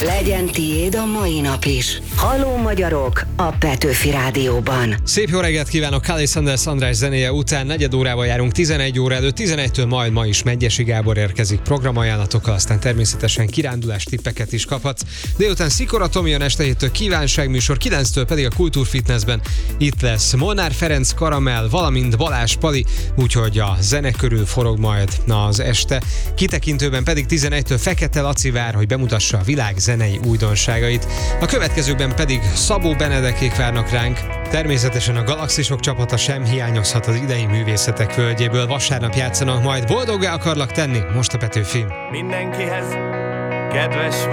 Legyen tiéd a mai nap is. Halló magyarok a Petőfi Rádióban. Szép jó reggelt kívánok! Kali Sanders András zenéje után negyed órával járunk 11 óra előtt. 11-től majd ma is Medgyessy Gábor érkezik programajánlatokkal, aztán természetesen kirándulás tippeket is kaphatsz. Délután Szikora Tomi jön este 7-től kívánságműsor, 9-től pedig a Kultúrfitnessben itt lesz Molnár Ferenc Karamell, valamint Balázs Pali, úgyhogy a zene körül forog majd az este. Kitekintőben pedig 11-től Fekete Laci vár, hogy bemutassa a világ zenei újdonságait. A következőkben pedig Szabó Benedekék várnak ránk. Természetesen a Galaxisok csapata sem hiányozhat az idei művészetek völgyéből. Vasárnap játszanak majd. Boldoggá akarlak tenni, most a Petőfi. Mindenkihez kedves